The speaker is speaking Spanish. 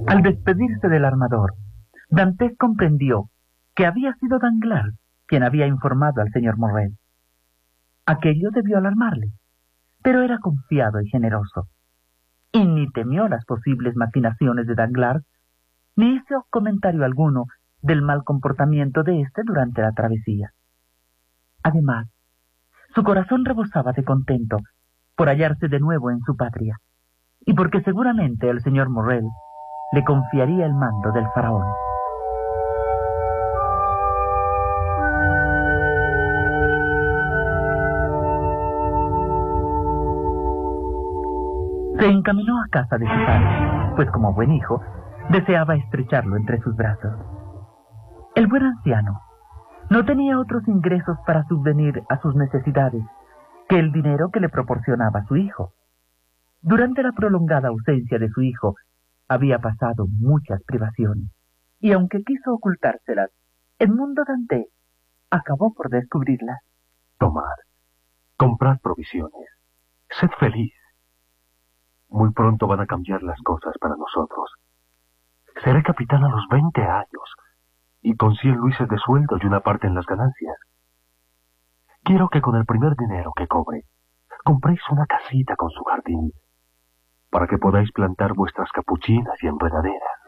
Al despedirse del armador, Dantes comprendió que había sido Danglars quien había informado al señor Morrel. Aquello debió alarmarle, pero era confiado y generoso, y ni temió las posibles maquinaciones de Danglars, ni hizo comentario alguno del mal comportamiento de éste durante la travesía. Además, su corazón rebosaba de contento por hallarse de nuevo en su patria, y porque seguramente el señor Morrel le confiaría el mando del faraón. Se encaminó a casa de su padre, pues como buen hijo, deseaba estrecharlo entre sus brazos. El buen anciano no tenía otros ingresos para subvenir a sus necesidades que el dinero que le proporcionaba su hijo. Durante la prolongada ausencia de su hijo, había pasado muchas privaciones, y aunque quiso ocultárselas, Edmundo Dantès acabó por descubrirlas. Tomad, comprad provisiones, sed feliz. Muy pronto van a cambiar las cosas para nosotros. Seré capitán a los 20 años, y con 100 luises de sueldo y una parte en las ganancias. Quiero que con el primer dinero que cobre, compréis una casita con su jardín, para que podáis plantar vuestras capuchinas y enredaderas.